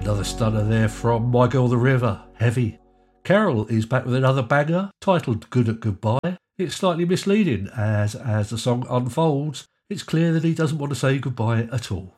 Another stunner there from My Girl the River, Heavy. Carol is back with another banger titled Good at Goodbye. It's slightly misleading as the song unfolds, it's clear that he doesn't want to say goodbye at all.